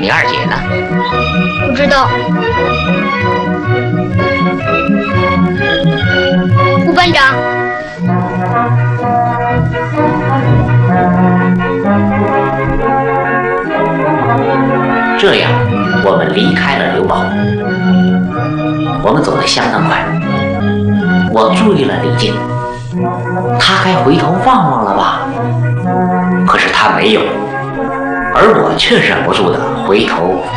你二姐呢？ 不知道。副班长， 这样，我们离开了刘堡。我们走得相当快，我注意了李靖，他该回头望望了吧？可是他没有，而我却忍不住的回头